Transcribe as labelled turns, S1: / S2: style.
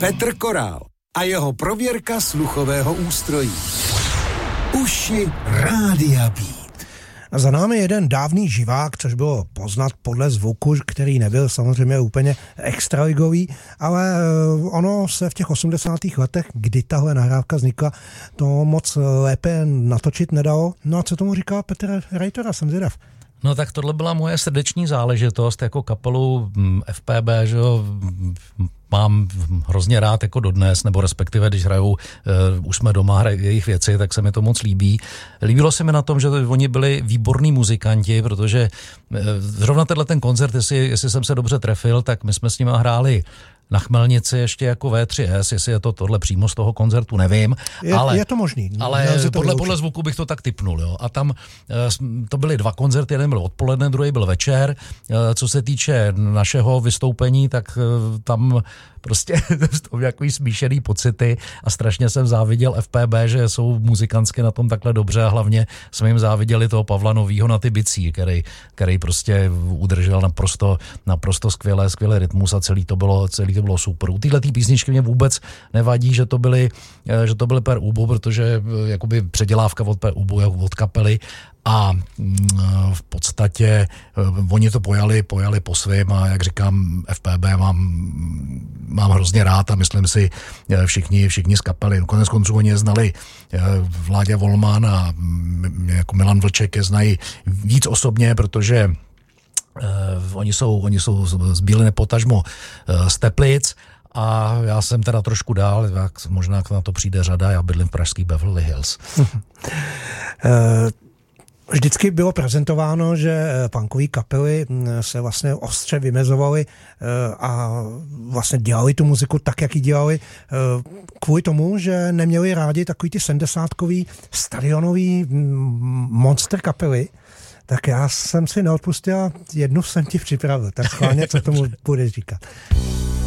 S1: Petr Korál a jeho prověrka sluchového ústrojí. Uši Rádia Beat.
S2: Za námi jeden dávný živák, což bylo poznat podle zvuku, který nebyl samozřejmě úplně extraligový, ale ono se v těch 80. letech, kdy tahle nahrávka vznikla, to moc lépe natočit nedalo. No a co tomu říká Petr Reitora, jsem zvědav.
S3: No tak tohle byla moje srdeční záležitost, jako kapelu FPB, že jo, mám hrozně rád jako dodnes, nebo respektive, když hrajou, už jsme doma, hrají jejich věci, tak se mi to moc líbí. Líbilo se mi na tom, že oni byli výborní muzikanti, protože zrovna ten koncert, jestli jsem se dobře trefil, tak my jsme s nimi hráli na Chmelnici ještě jako V3S, jestli je to tohle přímo z toho koncertu, nevím.
S2: Je to možný.
S3: Ale podle zvuku bych to tak tipnul. Jo. A tam to byly 2 koncerty, jeden byl odpoledne, druhý byl večer. Co se týče našeho vystoupení, tak tam prostě to nějaký smíšený pocity a strašně jsem záviděl FPB, že jsou muzikantsky na tom takhle dobře a hlavně jsme jim záviděli toho Pavla Novýho na ty bicí, který prostě udržel naprosto skvělý rytmus a celý to bylo super. U této písničky mě vůbec nevadí, že to byly Per Ubu, protože jakoby předělávka od Per Ubu, od kapely, a v podstatě oni to pojali po svém a jak říkám, FPB mám hrozně rád a myslím si všichni z kapely. Konec konců oni je znali Vláďa Volman a jako Milan Vlček je znají víc osobně, protože oni jsou z Bíliny, potažmo z Teplic. A já jsem teda trošku dál, možná na to přijde řada, já bydlím v pražských Beverly Hills.
S2: Vždycky bylo prezentováno, že punkové kapely se vlastně ostře vymezovaly a vlastně dělali tu muziku tak, jak ji dělali, kvůli tomu, že neměli rádi takový ty 70kový stadionový monster kapely. Tak já jsem si neodpustil, jednu jsem ti připravil, tak schválně, co tomu budeš říkat.